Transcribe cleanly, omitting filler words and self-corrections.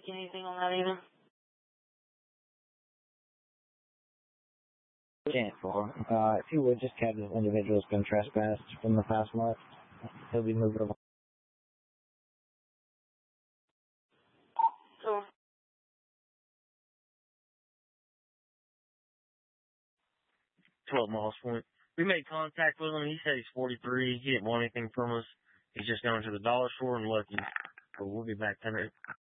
anything on that either? Chance for. If you would, just have this individual's been trespassed from the fast left. He'll be moving along. So, 12 Miles Point. We made contact with him. He said he's 43. He didn't want anything from us. He's just going to the dollar store and looking. But we'll be back tonight.